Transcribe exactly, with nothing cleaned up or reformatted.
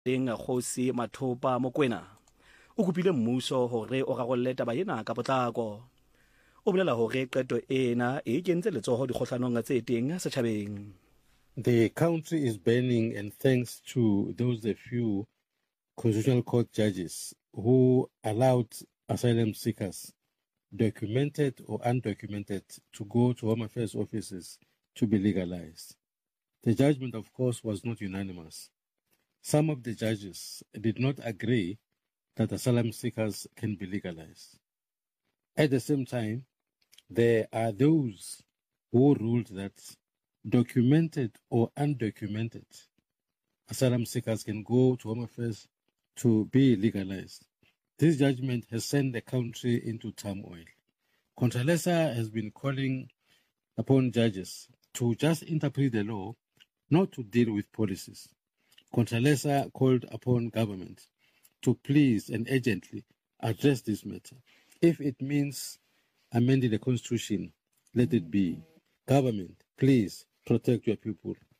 teng Kgosi Mathopa Mokoena o kopile mmuso hore o rarolle taba ena ka potlako. O bolela hore qeto ena e kentse letsoho dikgohlanong tse teng setjhabeng. The country is burning, and thanks to those a few Constitutional Court judges who allowed asylum seekers, documented or undocumented, to go to Home Affairs offices to be legalized. The judgment, of course, was not unanimous. Some of the judges did not agree that asylum seekers can be legalized. At the same time, there are those who ruled that documented or undocumented asylum seekers can go to Home Affairs to be legalized. This judgment has sent the country into turmoil. Condoleezza has been calling upon judges to just interpret the law, not to deal with policies. Condoleezza called upon government to please and urgently address this matter. If it means amending the constitution, let it be. Government, please protect your people.